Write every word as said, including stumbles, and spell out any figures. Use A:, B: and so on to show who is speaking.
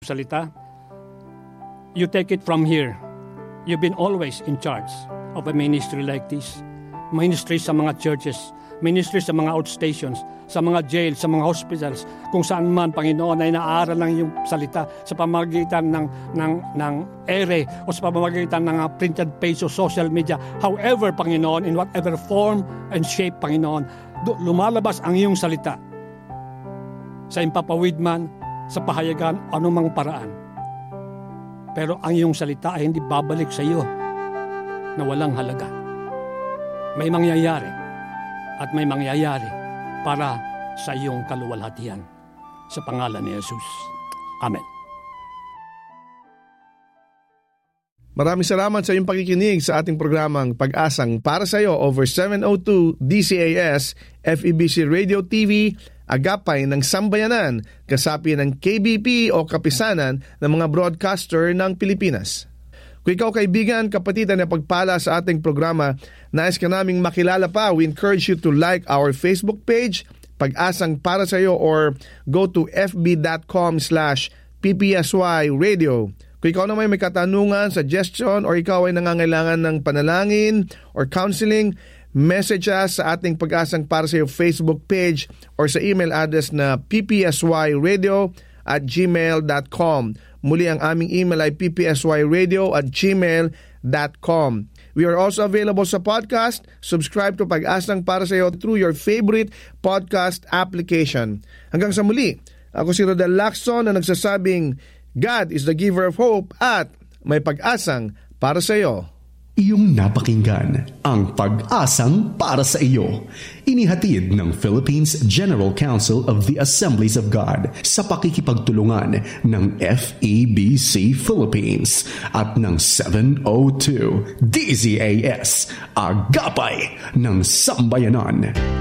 A: salita, you take it from here. You've been always in charge of a ministry like this. Ministry sa mga churches, ministry sa mga outstations, sa mga jail, sa mga hospitals, kung saan man, Panginoon, ay naaral lang yung salita sa pamamagitan ng, ng, ng ere o sa pamamagitan ng printed page o social media. However, Panginoon, in whatever form and shape, Panginoon, lumalabas ang iyong salita sa impapawid man, sa pahayagan, anumang paraan. Pero ang iyong salita ay hindi babalik sa iyo na walang halaga. May mangyayari at may mangyayari para sa iyong kaluwalhatian. Sa pangalan ni Jesus. Amen.
B: Maraming salamat sa iyong pakikinig sa ating programang Pag-asang para sa iyo over seven oh two D C A S, F E B C Radio T V, agapay ng sambayanan, kasapi ng K B P o kapisanan ng mga broadcaster ng Pilipinas. Kung ikaw kaibigan, kapatitan na pagpala sa ating programa, nais ka naming makilala pa, we encourage you to like our Facebook page, Pag-asang para sa iyo, or go to fb.com slash ppsy radio. Kung ikaw naman may katanungan, suggestion, or ikaw ay nangangailangan ng panalangin or counseling, message us sa ating Pag-asang para sa iyo Facebook page or sa email address na ppsyradio at gmail dot com. Muli ang aming email ay ppsyradio at gmail dot com. We are also available sa podcast. Subscribe to Pag-asang para sa iyo through your favorite podcast application. Hanggang sa muli, ako si Rodel Lacson na nagsasabing God is the giver of hope at may pag-asang para sa iyo.
C: Iyong napakinggan ang Pag-asang para sa iyo. Inihatid ng Philippines General Council of the Assemblies of God sa pakikipagtulungan ng F E B C Philippines at ng seven oh two D Z A S, Agapay ng Sambayanan.